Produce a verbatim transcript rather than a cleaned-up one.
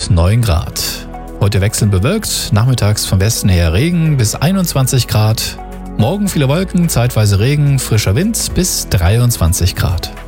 und neun Grad. Heute wechselnd bewölkt, nachmittags vom Westen her Regen bis einundzwanzig Grad. Morgen viele Wolken, zeitweise Regen, frischer Wind bis dreiundzwanzig Grad.